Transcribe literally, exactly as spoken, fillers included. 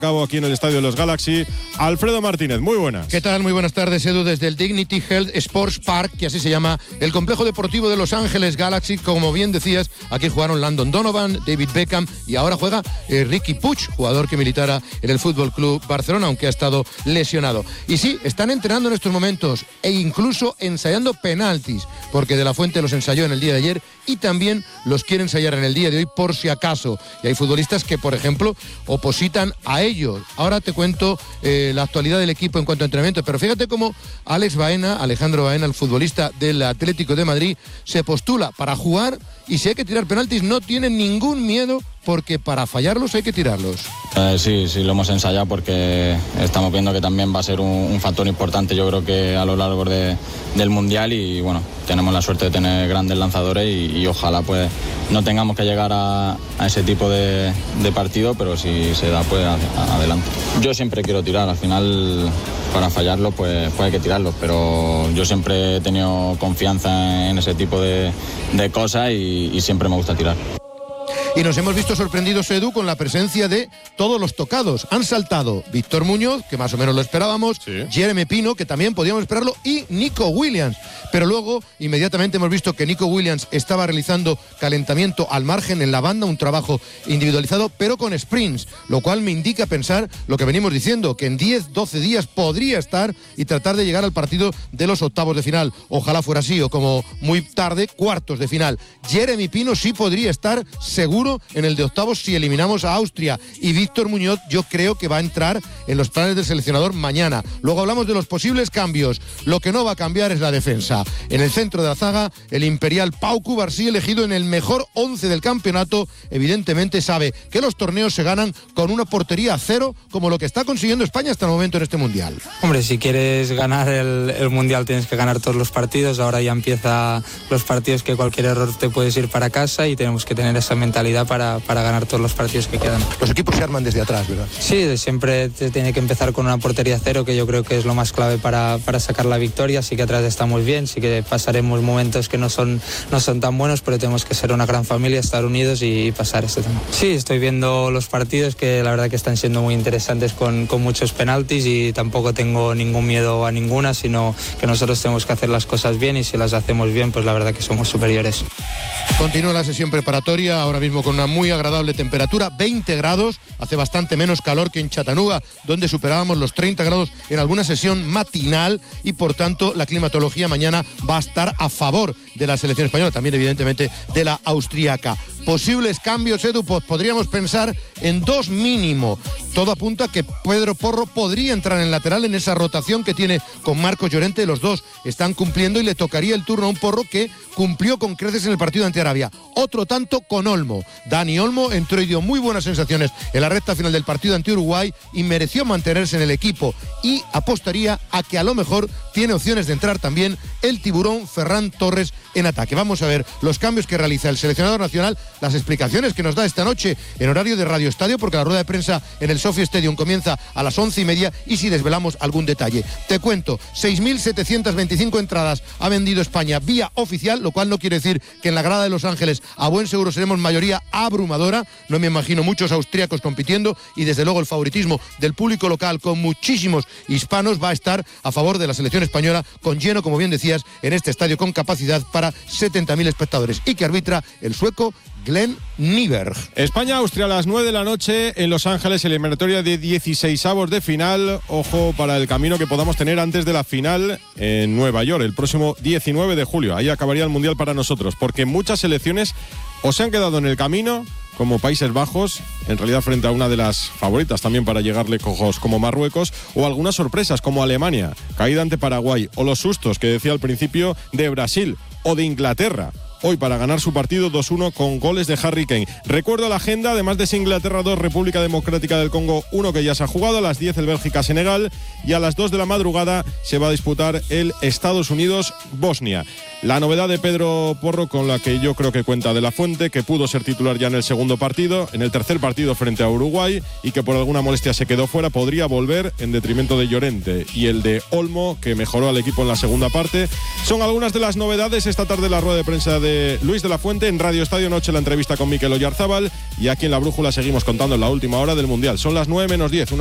Cabo aquí en el estadio de los Galaxy. Alfredo Martínez, muy buenas. ¿Qué tal? Muy buenas tardes, Edu, desde el Dignity Health Sports Park, que así se llama el complejo deportivo de Los Ángeles Galaxy. Como bien decías, aquí jugaron Landon Donovan, David Beckham y ahora juega eh, Riqui Puig, jugador que militara en el Fútbol Club Barcelona, aunque ha estado lesionado. Y sí, están entrenando en estos momentos e incluso ensayando penaltis, porque De La Fuente los ensayó en el día de ayer y también los quiere ensayar en el día de hoy por si acaso. Y hay futbolistas que, por ejemplo, opositan a ellos. Ahora te cuento eh, la actualidad del equipo en cuanto a entrenamiento, pero fíjate cómo Alex Baena, Alejandro Baena, el futbolista del Atlético de Madrid, se postula para jugar y si hay que tirar penaltis no tiene ningún miedo porque para fallarlos hay que tirarlos. Eh, sí, sí, lo hemos ensayado porque estamos viendo que también va a ser un, un factor importante, yo creo que a lo largo de, del Mundial y bueno, tenemos la suerte de tener grandes lanzadores y, y ojalá pues no tengamos que llegar a, a ese tipo de, de partido, pero si se da pues a, a, adelante. Yo siempre quiero tirar, al final para fallarlo pues, pues hay que tirarlos, pero yo siempre he tenido confianza en ese tipo de, de cosas y, y siempre me gusta tirar. Y nos hemos visto sorprendidos, Edu, con la presencia de todos los tocados. Han saltado Víctor Muñoz, que más o menos lo esperábamos, sí. Jeremy Pino, que también podíamos esperarlo, y Nico Williams. Pero luego, inmediatamente hemos visto que Nico Williams estaba realizando calentamiento al margen en la banda, un trabajo individualizado, pero con sprints, lo cual me indica pensar lo que venimos diciendo, que en diez, doce días podría estar y tratar de llegar al partido de los octavos de final. Ojalá fuera así, o como muy tarde, cuartos de final. Jeremy Pino sí podría estar seguro en el de octavos si eliminamos a Austria, y Víctor Muñoz yo creo que va a entrar en los planes del seleccionador mañana. Luego hablamos de los posibles cambios. Lo que no va a cambiar es la defensa. En el centro de la zaga, el imperial Pau Cubarsí, elegido en el mejor once del campeonato, evidentemente sabe que los torneos se ganan con una portería a cero, como lo que está consiguiendo España hasta el momento en este Mundial. Hombre, si quieres ganar el, el Mundial tienes que ganar todos los partidos. Ahora ya empieza los partidos que cualquier error te puedes ir para casa y tenemos que tener esa mentalidad Para, para ganar todos los partidos que quedan. Los equipos se arman desde atrás, ¿verdad? Sí, siempre te tiene que empezar con una portería cero, que yo creo que es lo más clave para, para sacar la victoria. Sí que atrás estamos bien, sí que pasaremos momentos que no son, no son tan buenos, pero tenemos que ser una gran familia, estar unidos y, y pasar este tema. Sí, estoy viendo los partidos que la verdad que están siendo muy interesantes con, con muchos penaltis y tampoco tengo ningún miedo a ninguna, sino que nosotros tenemos que hacer las cosas bien y si las hacemos bien, pues la verdad que somos superiores. Continúa la sesión preparatoria, ahora mismo con una muy agradable temperatura, veinte grados, hace bastante menos calor que en Chattanooga, donde superábamos los treinta grados en alguna sesión matinal y por tanto la climatología mañana va a estar a favor de la selección española, también evidentemente de la austríaca. Posibles cambios, Edu, pues podríamos pensar en dos mínimo. Todo apunta a que Pedro Porro podría entrar en lateral en esa rotación que tiene con Marcos Llorente. Los dos están cumpliendo y le tocaría el turno a un Porro que cumplió con creces en el partido ante Arabia. Otro tanto con Olmo. Dani Olmo entró y dio muy buenas sensaciones en la recta final del partido ante Uruguay y mereció mantenerse en el equipo. Y apostaría a que a lo mejor tiene opciones de entrar también el tiburón Ferran Torres en ataque. Vamos a ver los cambios que realiza el seleccionador nacional, las explicaciones que nos da esta noche en horario de Radio Estadio, porque la rueda de prensa en el Sophie Stadium comienza a las once y media y si desvelamos algún detalle. Te cuento, seis mil setecientas veinticinco entradas ha vendido España vía oficial, lo cual no quiere decir que en la grada de Los Ángeles a buen seguro seremos mayoría abrumadora. No me imagino muchos austríacos compitiendo y desde luego el favoritismo del público local con muchísimos hispanos va a estar a favor de la selección española, con lleno, como bien decías, en este estadio con capacidad para setenta mil espectadores y que arbitra el sueco Glenn Nyberg. España-Austria a las nueve de la noche en Los Ángeles, eliminatoria de dieciseisavos de final. Ojo para el camino que podamos tener antes de la final en Nueva York, el próximo diecinueve de julio. Ahí acabaría el Mundial para nosotros, porque muchas selecciones o se han quedado en el camino, como Países Bajos, en realidad frente a una de las favoritas también para llegarle cojos como Marruecos, o algunas sorpresas como Alemania, caída ante Paraguay, o los sustos que decía al principio de Brasil o de Inglaterra, hoy para ganar su partido dos uno con goles de Harry Kane. Recuerdo la agenda, además de ese Inglaterra dos, República Democrática del Congo uno que ya se ha jugado, a las diez el Bélgica-Senegal y a las dos de la madrugada se va a disputar el Estados Unidos-Bosnia. La novedad de Pedro Porro, con la que yo creo que cuenta De la Fuente, que pudo ser titular ya en el segundo partido, en el tercer partido frente a Uruguay, y que por alguna molestia se quedó fuera, podría volver en detrimento de Llorente. Y el de Olmo, que mejoró al equipo en la segunda parte. Son algunas de las novedades esta tarde en la rueda de prensa de Luis De la Fuente. En Radio Estadio Noche la entrevista con Mikel Oyarzábal, y aquí en La Brújula seguimos contando la última hora del Mundial. Son las nueve menos diez.